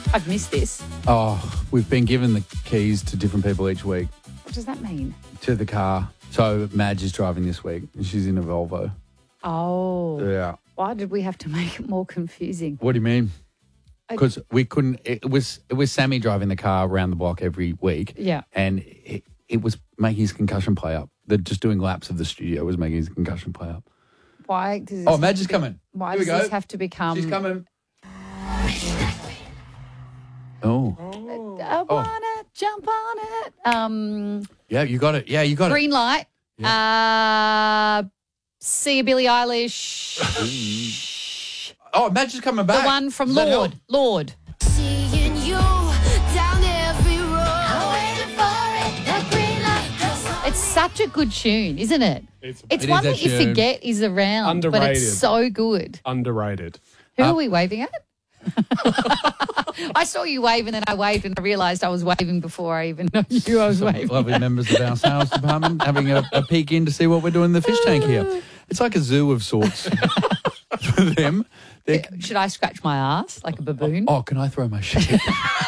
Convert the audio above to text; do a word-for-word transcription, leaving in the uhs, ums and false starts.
I've missed this. Oh, we've been given the keys to different people each week What does that mean? to the car. So Madge is driving this week and she's in a Volvo. Oh. Yeah. Why did we have to make it more confusing? What do you mean? I- Because we couldn't. It was it was Sammy driving the car around the block every week. Yeah. And it, it was making his concussion play up. The just doing laps of the studio was making his concussion play up. Why does this Oh, have Madge to is be- coming. Why Here we does go. this have to become... She's coming. Oh. I wanna jump on it. Um, Yeah, you got it. Yeah, you got green light. Uh, see you, Billie Eilish. it. Oh, Madge is coming back. The one from Does that Lord. help? Lord. Seeing you down every road. I'm waiting for it, that green light. It's such a good tune, isn't it? It's It's It one is a that you tune. forget is around, but Underrated. it's so good. underrated. Who Uh, are we waving at? I saw you wave and then I waved and I realised I was waving before I even knew I was waving. Lovely members of our sales department having a, a peek in to see what we're doing in the fish tank here. It's like a zoo of sorts for them. They're- Should I scratch my ass like a baboon? Oh, can I throw my shit?